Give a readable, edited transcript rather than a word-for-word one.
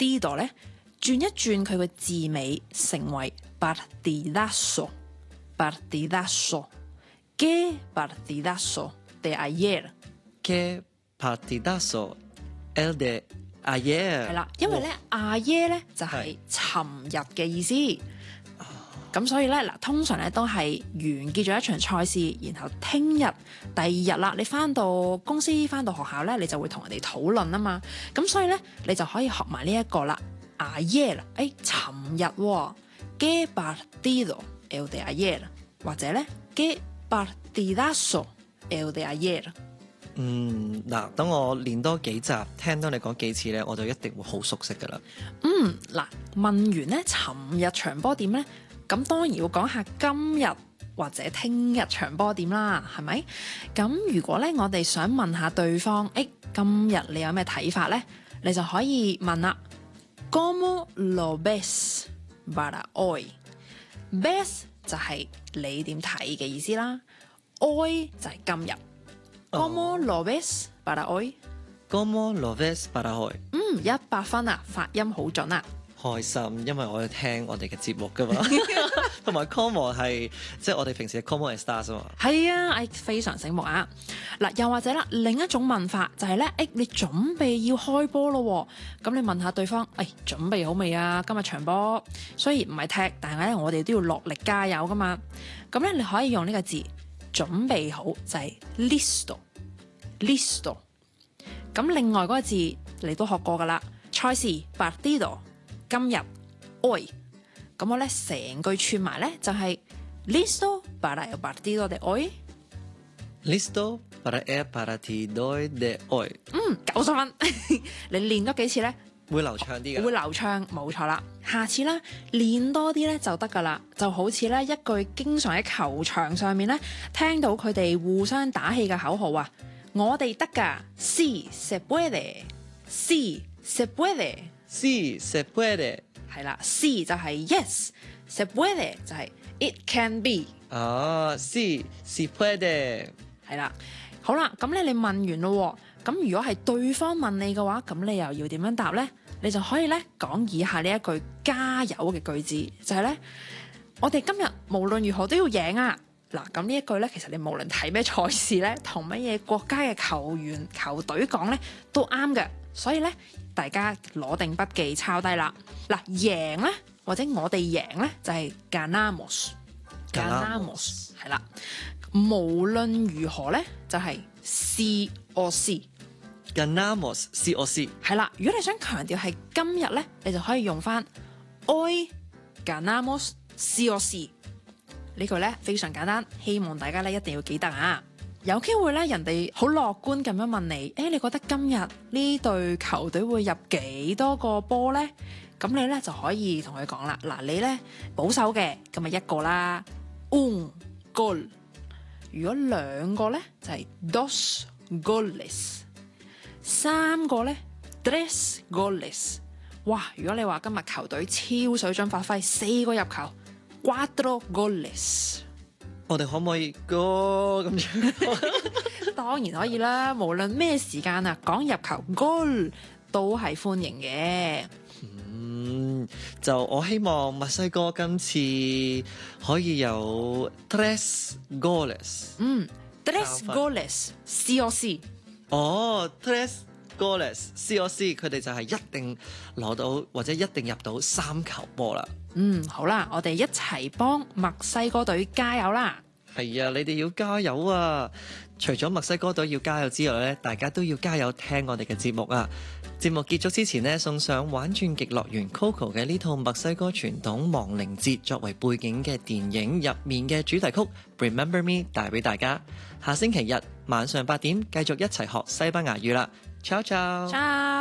partido 咧，轉一轉佢個字尾，成為 partidazo。partidazo。¿Qué partidazo de ayer？ ¿Qué partidazo el de ayer？ 係啦，因為咧ayer咧就係尋日嘅意思。咁所以咧嗱，通常咧都係完結咗一場賽事，然後聽日第二日啦，你翻到公司翻到學校咧，你就會同人哋討論啊嘛。咁所以咧，你就可以學埋呢一個啦。ayer 啦，尋日喎 ¿Qué partido el de ayer？ 或者咧 ¿Qué partidazo el de ayer？ 嗱，等我練多幾集，聽到你講幾次咧，我就一定會好熟悉噶啦。 嗱，問完咧尋日場波點咧？咁當然要講下今日或者聽日場波點啦，係咪？咁如果咧我哋想問下對方，今日你有咩睇法咧？你就可以問啦。¿Cómo lo ves para hoy？Ves 就係你點睇嘅意思啦 ，hoy 就係今日。¿Cómo lo ves para hoy？¿Cómo lo ves para hoy？ 100分啊，發音好準啊！ 開心，因為我要聽我哋嘅節目噶嘛，同埋 como 係即係我哋平時嘅 como estas 啊嘛。 係啊，非常醒目啊！嗱，又或者啦，另一種問法就係咧，你準備要開波咯，咁你問下對方，準備好未啊？今日場波雖然唔係踢，但係咧我哋都要落力加油噶嘛。咁咧你可以用呢個字準備好，就係 listo。咁另外嗰個字你都學過噶啦，賽事 partido。今日 hoy， 咁我咧成句串埋咧就係 listo para el partido de hoy。listo para el partido de hoy。 90分，你練多幾次咧， 會流暢啲嘅。 會流暢，冇錯啦。下次咧練多啲咧就得噶啦，就好似咧一句經常喺球場上面咧聽到佢哋互相打氣嘅口號啊，我哋得㗎 ，sí se puede，sí se puede。Sí se puede 係啦 ，sí 就係 yes，se puede 就係 it can be。 sí se puede 係啦，好啦，咁你問完咯，咁如果係對方問你嘅話，咁你又要點樣答呢？你就可以咧講以下呢一句加油嘅句子，就係咧，我哋今日無論如何都要贏啊！嗱，咁呢一句咧，其實你無論睇咩賽事咧，同乜嘢國家嘅球員球隊講咧，都啱嘅。所以咧，大家攞定筆記抄低啦。嗱，贏咧或者我哋贏咧就係 ganamos 係啦。無論如何咧就係 sí o sí。ganamos sí o sí 係啦。如果你想強調係今日咧，你就可以用翻 hoy ganamos sí o sí。呢句咧非常簡單，希望大家咧一定要記得啊！有機會咧，人哋好樂觀咁樣問你，你覺得今日呢隊球隊會入幾多個波呢？咁你咧就可以同佢講啦。嗱，你咧保守嘅，咁咪一個啦 ，un gol。如果兩個咧就係 dos goles。三個咧 tres goles。哇！如果你話今日球隊超水準發揮，4個入球 ，cuatro goles。 我哋可唔可以go 咁樣？ 當然可以啦，無論咩時間啊，講入球 goal 都係歡迎嘅。 就我希望墨西哥今次可以有 tres goles。tres goles sí o sí。 tres goles sí o sí， 佢哋就係一定攞到或者一定入到3球波啦。 好啦，我哋一齊幫墨西哥隊加油啦！ 係啊，你哋要加油啊！除咗墨西哥隊要加油之外咧，大家都要加油聽我哋嘅節目啊！節目結束之前呢，送上玩轉極樂園 Coco 嘅呢套墨西哥傳統亡靈節作為背景嘅電影入面嘅主題曲 Remember Me 帶俾大家。下星期日晚上8點繼續一齊學西班牙語啦！Ciao ciao。